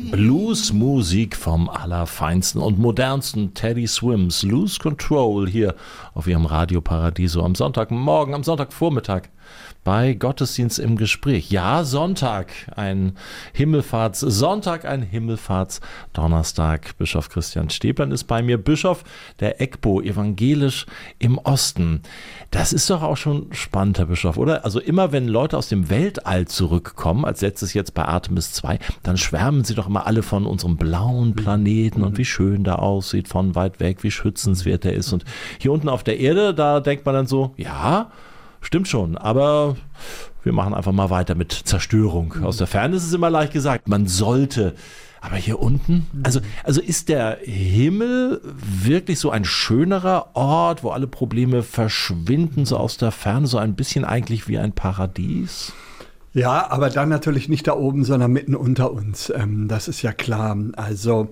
Bluesmusik vom allerfeinsten und modernsten. Teddy Swims, Lose Control hier auf ihrem Radio Paradiso am Sonntagmorgen, am Sonntagvormittag bei Gottesdienst im Gespräch. Ja, Sonntag, ein Himmelfahrtssonntag, ein Himmelfahrtsdonnerstag. Bischof Christian Stäblein ist bei mir, Bischof der EGBO, evangelisch im Osten. Das ist doch auch schon spannend, Herr Bischof, oder? Also immer, wenn Leute aus dem Weltall zurückkommen, als letztes jetzt bei Artemis 2, dann schwärmen sie doch immer alle von unserem blauen Planeten und wie schön der aussieht von weit weg, wie schützenswert der ist. Und hier unten auf der Erde, da denkt man dann so, ja, stimmt schon, aber wir machen einfach mal weiter mit Zerstörung. Aus der Ferne ist es immer leicht gesagt, man sollte. Aber hier unten, also ist der Himmel wirklich so ein schönerer Ort, wo alle Probleme verschwinden, so aus der Ferne, so ein bisschen eigentlich wie ein Paradies? Ja, aber dann natürlich nicht da oben, sondern mitten unter uns. Das ist ja klar. Also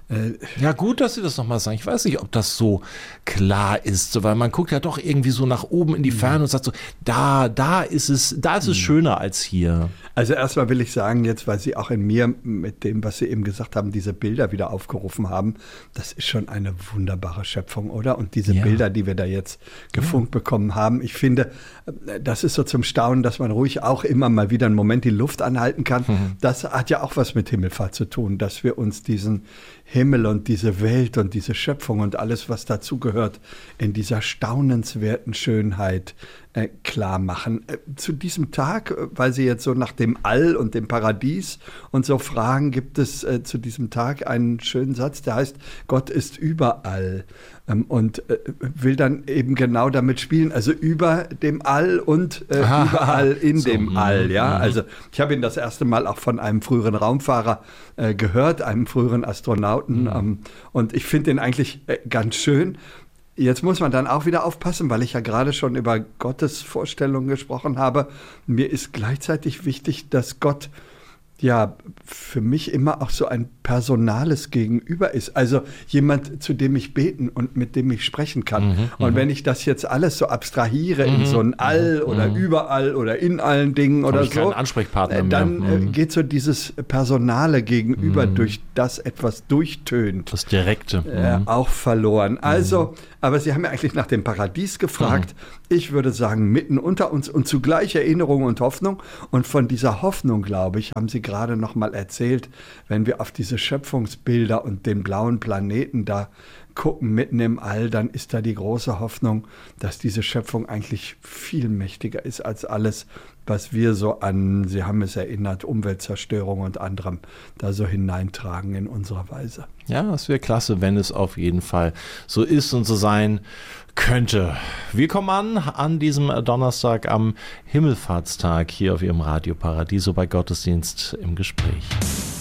ja, gut, dass Sie das nochmal sagen. Ich weiß nicht, ob das so klar ist, so, weil man guckt ja doch irgendwie so nach oben in die Ferne und sagt so, da ist es schöner als hier. Also erstmal will ich sagen, jetzt, weil Sie auch in mir mit dem, was Sie eben gesagt haben, diese Bilder wieder aufgerufen haben, das ist schon eine wunderbare Schöpfung, oder? Und diese Bilder, die wir da jetzt gefunkt bekommen haben, ich finde, das ist so zum Staunen, dass man ruhig auch immer mal wieder einen Moment die Luft anhalten kann. Das hat ja auch was mit Himmelfahrt zu tun, dass wir uns diesen Himmel und diese Welt und diese Schöpfung und alles, was dazugehört, in dieser staunenswerten Schönheit klar machen. Zu diesem Tag, weil Sie jetzt so nach dem All und dem Paradies und so fragen, gibt es zu diesem Tag einen schönen Satz, der heißt, Gott ist überall und will dann eben genau damit spielen, also über dem All und überall in dem All. Ja? Also ich habe ihn das erste Mal auch von einem früheren Raumfahrer gehört, einem früheren Astronauten und ich finde ihn eigentlich ganz schön. Jetzt muss man dann auch wieder aufpassen, weil ich ja gerade schon über Gottes Vorstellung gesprochen habe. Mir ist gleichzeitig wichtig, dass Gott ja für mich immer auch so ein personales Gegenüber ist. Also jemand, zu dem ich beten und mit dem ich sprechen kann. Und wenn ich das jetzt alles so abstrahiere in so ein All oder überall oder in allen Dingen oder so, keinen Ansprechpartner mehr. Dann geht so dieses personale Gegenüber, durch das etwas durchtönt. Das Direkte. Auch verloren. Also, aber Sie haben ja eigentlich nach dem Paradies gefragt. Ich würde sagen, mitten unter uns und zugleich Erinnerung und Hoffnung. Und von dieser Hoffnung, glaube ich, haben Sie gerade noch mal erzählt, wenn wir auf diese Schöpfungsbilder und den blauen Planeten da gucken, mitten im All, dann ist da die große Hoffnung, dass diese Schöpfung eigentlich viel mächtiger ist als alles, was wir so an, Sie haben es erinnert, Umweltzerstörung und anderem da so hineintragen in unserer Weise. Ja, es wäre klasse, wenn es auf jeden Fall so ist und so sein könnte. Wir kommen an diesem Donnerstag am Himmelfahrtstag hier auf Ihrem Radio Paradiso bei Gottesdienst im Gespräch.